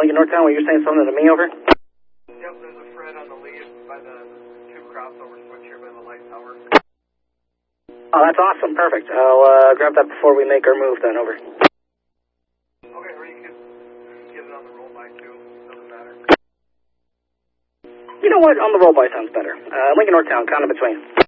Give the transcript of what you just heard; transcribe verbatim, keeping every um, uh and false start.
Lincoln Northtown, were you saying something to me over? Yep, there's a Fred on the lead by the two crossover switch here by the light tower. Oh, that's awesome. Perfect. I'll uh, grab that before we make our move then, over. Okay, or you can get it on the roll by too. Doesn't matter. You know what? On the roll by sounds better. Uh, Lincoln Northtown, kind of between.